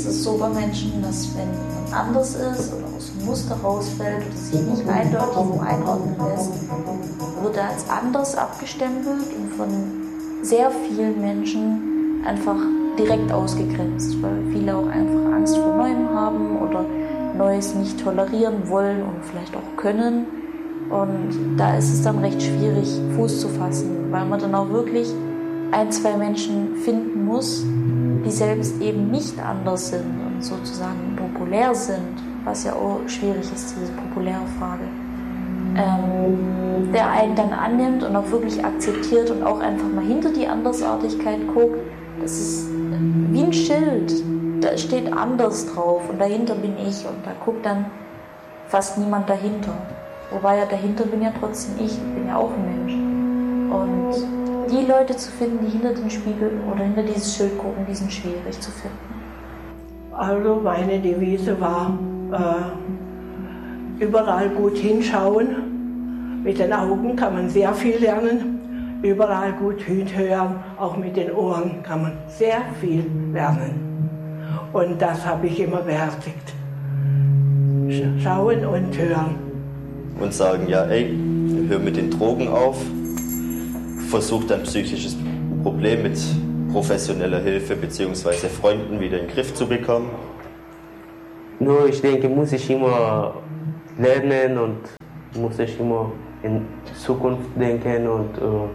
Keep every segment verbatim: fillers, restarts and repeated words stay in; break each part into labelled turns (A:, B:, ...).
A: ist es so bei Menschen, dass wenn man anders ist oder aus dem Muster rausfällt oder sich nicht eindeutig so einordnen lässt, wird er als anders abgestempelt und von sehr vielen Menschen einfach direkt ausgegrenzt, weil viele auch einfach Angst vor Neuem haben oder Neues nicht tolerieren wollen und vielleicht auch können. Und da ist es dann recht schwierig, Fuß zu fassen, weil man dann auch wirklich ein, zwei Menschen finden muss, die selbst eben nicht anders sind und sozusagen populär sind, was ja auch schwierig ist, diese populäre Frage, ähm, der einen dann annimmt und auch wirklich akzeptiert und auch einfach mal hinter die Andersartigkeit guckt. Das ist wie ein Schild, da steht anders drauf und dahinter bin ich und da guckt dann fast niemand dahinter. Wobei ja dahinter bin ja trotzdem ich, ich bin ja auch ein Mensch. Und die Leute zu finden, die hinter den Spiegel oder hinter dieses Schild gucken, die sind schwierig zu finden.
B: Also meine Devise war, äh, überall gut hinschauen. Mit den Augen kann man sehr viel lernen. Überall gut hinhören, auch mit den Ohren kann man sehr viel lernen. Und das habe ich immer beherzigt. Schauen und hören.
C: Und sagen, ja, ey, hör mit den Drogen auf, versuch dein psychisches Problem mit professioneller Hilfe bzw. Freunden wieder in den Griff zu bekommen.
D: Nur ich denke, muss ich immer lernen und muss ich immer in Zukunft denken und äh,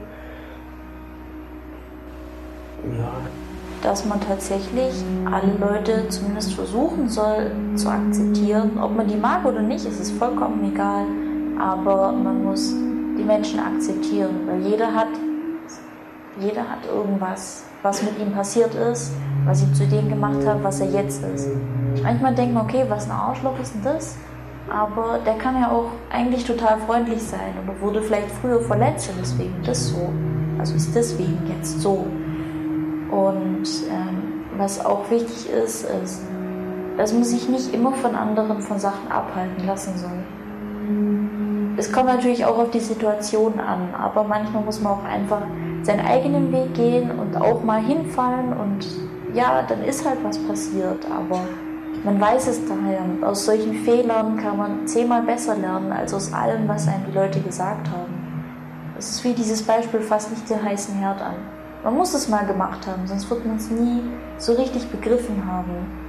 D: ja.
A: Dass man tatsächlich alle Leute zumindest versuchen soll zu akzeptieren. Ob man die mag oder nicht, ist es vollkommen egal. Aber man muss die Menschen akzeptieren, weil jeder hat, jeder hat irgendwas, was mit ihm passiert ist, was ihn zu dem gemacht hat, was er jetzt ist. Manchmal denkt man, okay, was ein Arschloch ist denn das? Aber der kann ja auch eigentlich total freundlich sein oder wurde vielleicht früher verletzt und deswegen das so. Also ist deswegen jetzt so. Und ähm, was auch wichtig ist, ist, dass man sich nicht immer von anderen von Sachen abhalten lassen soll. Es kommt natürlich auch auf die Situation an, aber manchmal muss man auch einfach seinen eigenen Weg gehen und auch mal hinfallen und ja, dann ist halt was passiert, aber man weiß es daher. Aus solchen Fehlern kann man zehnmal besser lernen, als aus allem, was einem die Leute gesagt haben. Das ist wie dieses Beispiel, fass nicht den heißen Herd an. Man muss es mal gemacht haben, sonst wird man es nie so richtig begriffen haben.